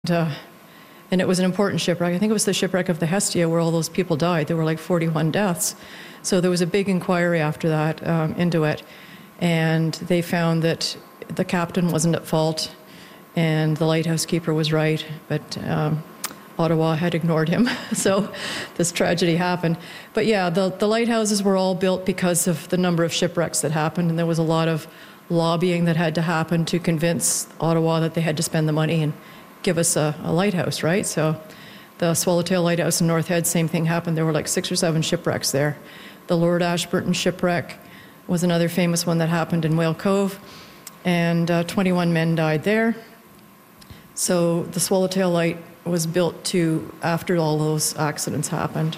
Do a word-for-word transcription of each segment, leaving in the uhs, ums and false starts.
Uh, and it was an important shipwreck. I think it was the shipwreck of the Hestia where all those people died. There were like forty-one deaths. So there was a big inquiry after that um, into it. And they found that the captain wasn't at fault and the lighthouse keeper was right, but um, Ottawa had ignored him. So this tragedy happened. But yeah, the, the lighthouses were all built because of the number of shipwrecks that happened, and there was a lot of lobbying that had to happen to convince Ottawa that they had to spend the money and give us a, a lighthouse, right? So the Swallowtail Lighthouse in North Head, same thing happened. There were like six or seven shipwrecks there. The Lord Ashburton shipwreck was another famous one that happened in Whale Cove, and uh, twenty-one men died there. So the Swallowtail Light was built to after all those accidents happened.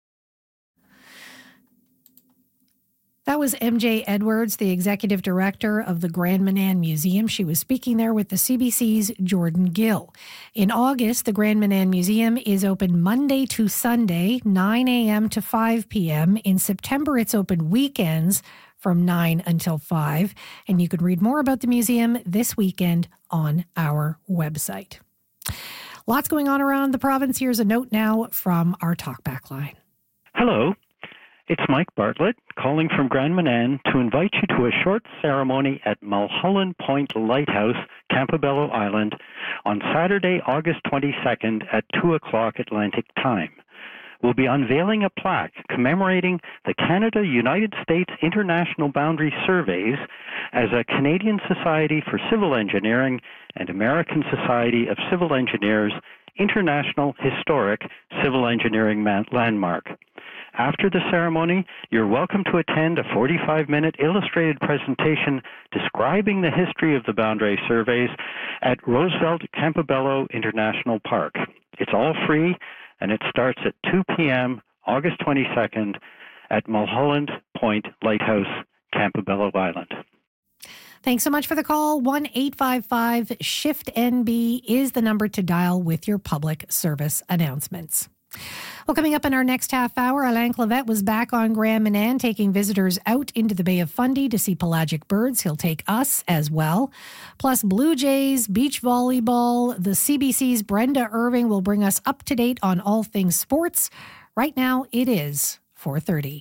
That was M J Edwards, the executive director of the Grand Manan Museum. She was speaking there with the C B C's Jordan Gill. In August, the Grand Manan Museum is open Monday to Sunday, nine a.m. to five p.m. In September, it's open weekends from nine until five. And you can read more about the museum this weekend on our website. Lots going on around the province. Here's a note now from our Talkback line. Hello. It's Mike Bartlett calling from Grand Manan to invite you to a short ceremony at Mulholland Point Lighthouse, Campobello Island, on Saturday, August twenty-second at two o'clock Atlantic Time. We'll be unveiling a plaque commemorating the Canada-United States International Boundary Surveys as a Canadian Society for Civil Engineering and American Society of Civil Engineers International Historic Civil Engineering Landmark. After the ceremony, you're welcome to attend a forty-five minute illustrated presentation describing the history of the boundary surveys at Roosevelt Campobello International Park. It's all free, and it starts at two p.m. August twenty-second at Mulholland Point Lighthouse, Campobello Island. Thanks so much for the call. one eight five five shift N B is the number to dial with your public service announcements. Well, coming up in our next half hour, Alain Clavette was back on Grand Manan, taking visitors out into the Bay of Fundy to see pelagic birds. He'll take us as well. Plus Blue Jays, beach volleyball. The C B C's Brenda Irving will bring us up to date on all things sports. Right now, it is four thirty.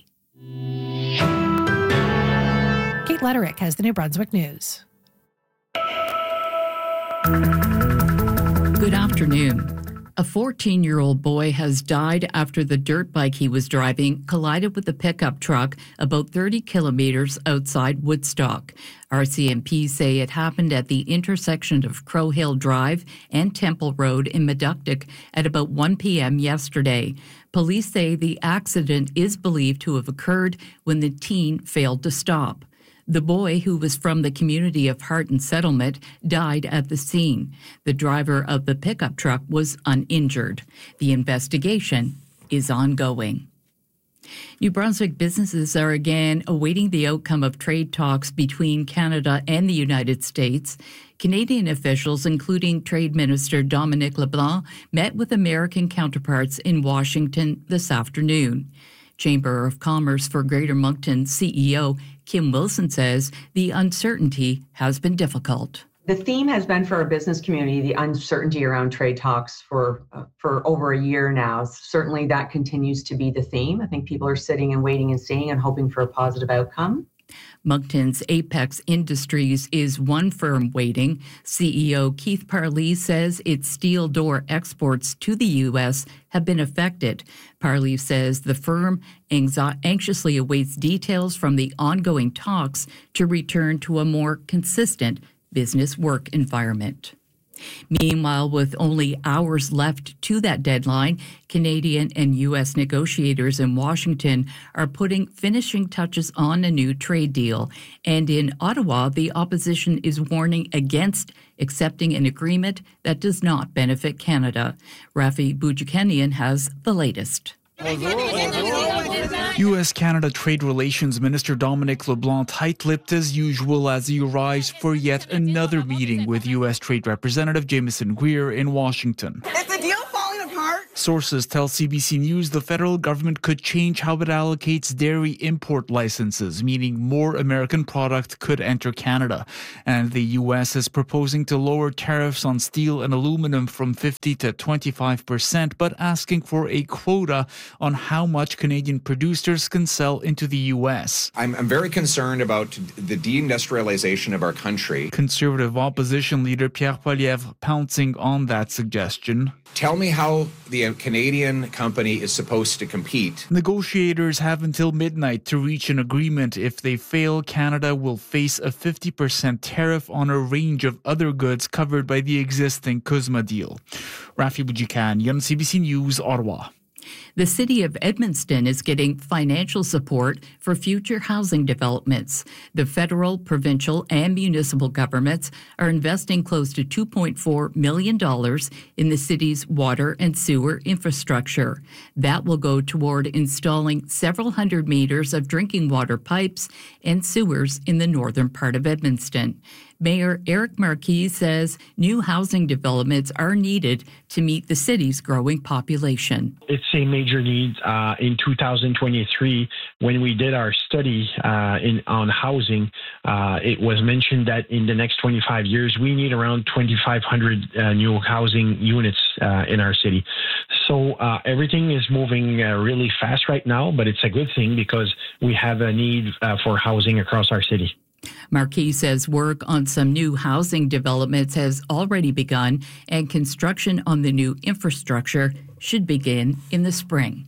Kate Letterick has the New Brunswick News. Good afternoon. A fourteen-year-old boy has died after the dirt bike he was driving collided with a pickup truck about thirty kilometres outside Woodstock. R C M P say it happened at the intersection of Crow Hill Drive and Temple Road in Meductic at about one p.m. yesterday. Police say the accident is believed to have occurred when the teen failed to stop. The boy, who was from the community of Harton Settlement, died at the scene. The driver of the pickup truck was uninjured. The investigation is ongoing. New Brunswick businesses are again awaiting the outcome of trade talks between Canada and the United States. Canadian officials, including Trade Minister Dominic LeBlanc, met with American counterparts in Washington this afternoon. Chamber of Commerce for Greater Moncton C E O Kim Wilson says the uncertainty has been difficult. The theme has been for our business community, the uncertainty around trade talks for uh, for over a year now. Certainly that continues to be the theme. I think people are sitting and waiting and seeing and hoping for a positive outcome. Moncton's Apex Industries is one firm waiting. C E O Keith Parley says its steel door exports to the U S have been affected. Parley says the firm anxi- anxiously awaits details from the ongoing talks to return to a more consistent business work environment. Meanwhile, with only hours left to that deadline, Canadian and U S negotiators in Washington are putting finishing touches on a new trade deal. And in Ottawa, the opposition is warning against accepting an agreement that does not benefit Canada. Rafi Boudjikanian has the latest. U S-Canada Trade Relations Minister Dominic LeBlanc tight-lipped as usual as he arrives for yet another meeting with U S Trade Representative Jameson Greer in Washington. Is the deal falling apart? Sources tell C B C News the federal government could change how it allocates dairy import licenses, meaning more American product could enter Canada. And the U S is proposing to lower tariffs on steel and aluminum from fifty to twenty-five percent, but asking for a quota on how much Canadian producers can sell into the U S. I'm, I'm very concerned about the deindustrialization of our country. Conservative opposition leader Pierre Poilievre pouncing on that suggestion. Tell me how the Canadian company is supposed to compete. Negotiators have until midnight to reach an agreement. If they fail, Canada will face a fifty percent tariff on a range of other goods covered by the existing CUSMA deal. Rafi Boudjikanian, C B C News, Ottawa. The city of Edmundston is getting financial support for future housing developments. The federal, provincial, and municipal governments are investing close to two point four million dollars in the city's water and sewer infrastructure. That will go toward installing several hundred meters of drinking water pipes and sewers in the northern part of Edmundston. Mayor Eric Marquis says new housing developments are needed to meet the city's growing population. It's a major need. Uh, in two thousand twenty-three, when we did our study uh, in on housing, uh, it was mentioned that in the next twenty-five years, we need around twenty-five hundred uh, new housing units uh, in our city. So uh, everything is moving uh, really fast right now, but it's a good thing because we have a need uh, for housing across our city. Marquis says work on some new housing developments has already begun, and construction on the new infrastructure should begin in the spring.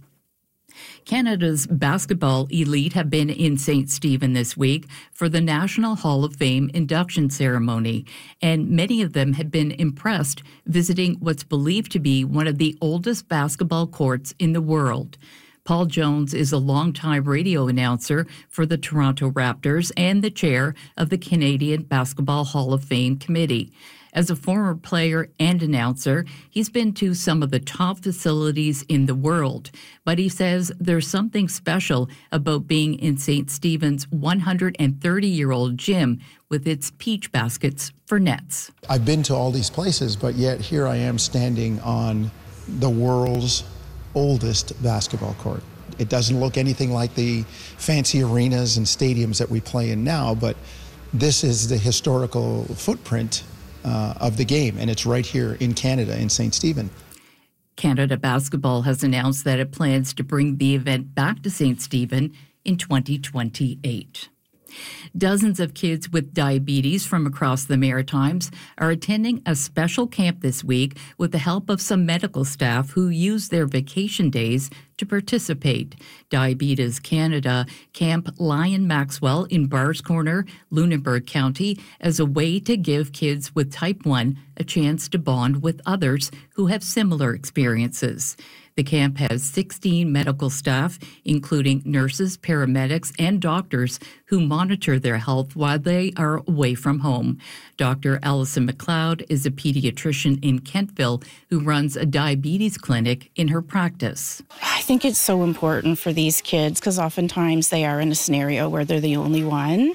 Canada's basketball elite have been in Saint Stephen this week for the National Hall of Fame induction ceremony, and many of them have been impressed visiting what's believed to be one of the oldest basketball courts in the world. Paul Jones is a longtime radio announcer for the Toronto Raptors and the chair of the Canadian Basketball Hall of Fame Committee. As a former player and announcer, he's been to some of the top facilities in the world, but he says there's something special about being in Saint Stephen's one hundred thirty-year-old gym with its peach baskets for nets. I've been to all these places, but yet here I am standing on the world's oldest basketball court. It doesn't look anything like the fancy arenas and stadiums that we play in now, but this is the historical footprint uh, of the game, and it's right here in Canada, in Saint Stephen. Canada Basketball has announced that it plans to bring the event back to Saint Stephen in twenty twenty-eight. Dozens of kids with diabetes from across the Maritimes are attending a special camp this week with the help of some medical staff who use their vacation days to participate. Diabetes Canada Camp Lion Maxwell in Bars Corner, Lunenburg County, as a way to give kids with type one a chance to bond with others who have similar experiences. The camp has sixteen medical staff, including nurses, paramedics, and doctors who monitor their health while they are away from home. Doctor Allison McLeod is a pediatrician in Kentville who runs a diabetes clinic in her practice. I think it's so important for these kids because oftentimes they are in a scenario where they're the only one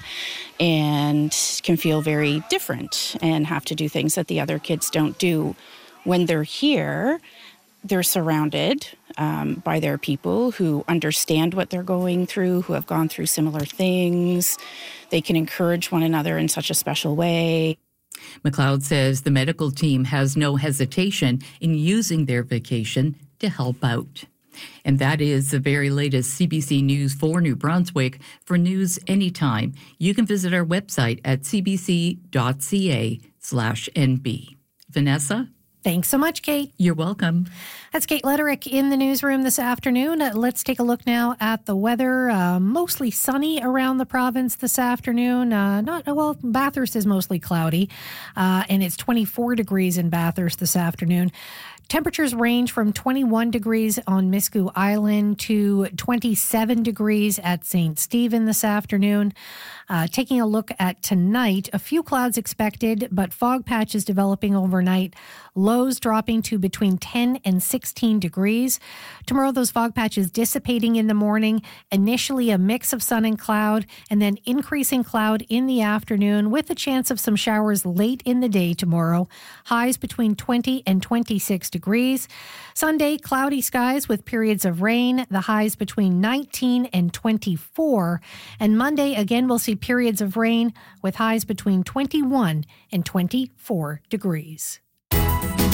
and can feel very different and have to do things that the other kids don't do. When they're here, they're surrounded um, by their people who understand what they're going through, who have gone through similar things. They can encourage one another in such a special way. McLeod says the medical team has no hesitation in using their vacation to help out. And that is the very latest C B C News for New Brunswick. For news anytime, you can visit our website at cbc.ca slash NB. Vanessa? Thanks so much, Kate. You're welcome. That's Kate Letterick in the newsroom this afternoon. Uh, let's take a look now at the weather. Uh, mostly sunny around the province this afternoon. Uh, not well, Bathurst is mostly cloudy, uh, and it's twenty-four degrees in Bathurst this afternoon. Temperatures range from twenty-one degrees on Miscou Island to twenty-seven degrees at Saint Stephen this afternoon. Uh, taking a look at tonight, a few clouds expected, but fog patches developing overnight. Lows dropping to between ten and sixteen degrees. Tomorrow, those fog patches dissipating in the morning. Initially, a mix of sun and cloud, and then increasing cloud in the afternoon with a chance of some showers late in the day tomorrow. Highs between twenty and twenty-six degrees. Sunday, cloudy skies with periods of rain, the highs between nineteen and twenty-four. And Monday, again, we'll see periods of rain with highs between twenty-one and twenty-four degrees.